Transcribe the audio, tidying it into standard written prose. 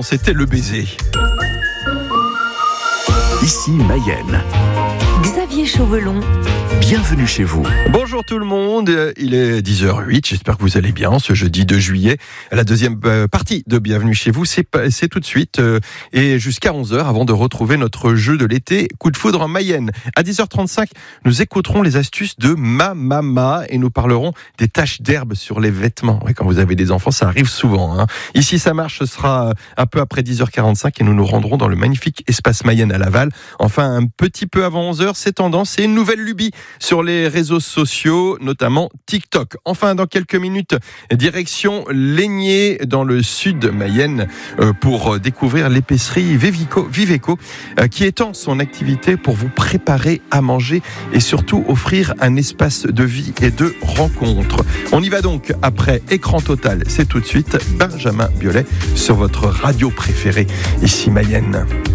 c'était le baiser. Ici Mayenne. Xavier Chauvelon. Bienvenue chez vous. Bonjour tout le monde, il est 10h08, j'espère que vous allez bien ce jeudi 2 juillet. La deuxième partie de Bienvenue chez vous, c'est tout de suite et jusqu'à 11h avant de retrouver notre jeu de l'été, Coup de foudre en Mayenne. À 10h35, nous écouterons les astuces de ma maman et nous parlerons des taches d'herbe sur les vêtements. Ouais, quand vous avez des enfants, ça arrive souvent. Hein. Ici, ça marche, ce sera un peu après 10h45 et nous nous rendrons dans le magnifique espace Mayenne à Laval. Enfin, un petit peu avant 11h, c'est tendance et une nouvelle lubie sur les réseaux sociaux, notamment TikTok. Enfin, dans quelques minutes, direction Lénier, dans le sud de Mayenne, pour découvrir l'épicerie Viveco, qui étend son activité pour vous préparer à manger et surtout offrir un espace de vie et de rencontre. On y va donc après Écran Total. C'est tout de suite Benjamin Biolay sur votre radio préférée, ici Mayenne.